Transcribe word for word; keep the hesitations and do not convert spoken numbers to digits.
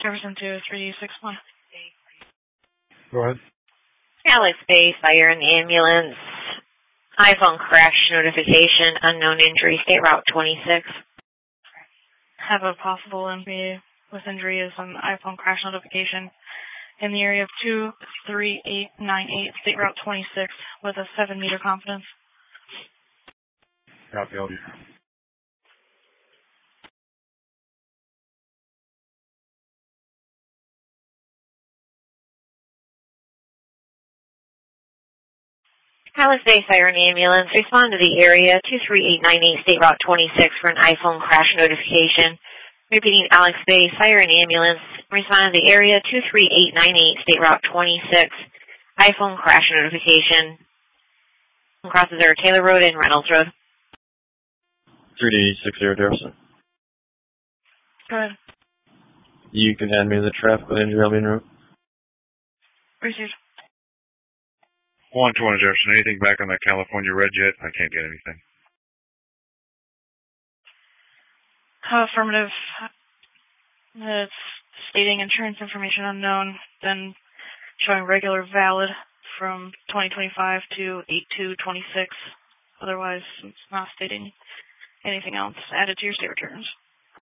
Jefferson two three six one. Go ahead. Alex Bay, fire and ambulance. iPhone crash notification, unknown injury, State Route twenty-six. Have a possible M P A with injury is an iPhone crash notification in the area of two three eight nine eight, State Route twenty-six, with a seven meter confidence. Copy, I'll be. Alex Bay, fire and ambulance. Respond to the area two three eight nine eight, State Route twenty-six for an iPhone crash notification. Repeating, Alex Bay, fire and ambulance. Respond to the area two three eight nine eight, State Route twenty-six, iPhone crash notification. Crosses are Taylor Road and Reynolds Road. three D six zero Jefferson. Go ahead. You can hand me the traffic with injury, I'll be en route. Received. one twenty Jefferson. Anything back on that California red jet? I can't get anything. Affirmative. It's stating insurance information unknown, then showing regular valid from twenty twenty-five to eight two twenty-six. Otherwise, it's not stating anything else added to your state returns.